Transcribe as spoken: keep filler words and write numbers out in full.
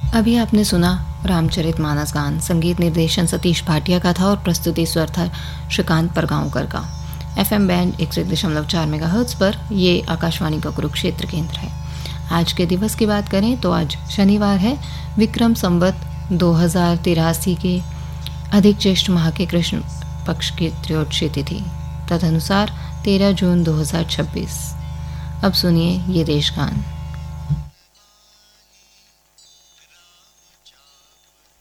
अभी आपने सुना रामचरितमानस गान। संगीत निर्देशन सतीश भाटिया का था और प्रस्तुति स्वर था श्रीकांत परगांवकर का। एफएम बैंड एक सौ एक दशमलव चार मेगाहर्ट्ज पर ये आकाशवाणी का कुरुक्षेत्र केंद्र है। आज के दिवस की बात करें तो आज शनिवार है, विक्रम संवत दो हज़ार तिरासी के अधिक ज्येष्ठ माह के कृष्ण पक्ष की त्रयोदशी तिथि, तदनुसार तेरह जून दो हज़ार छब्बीस। अब सुनिए ये देश गान।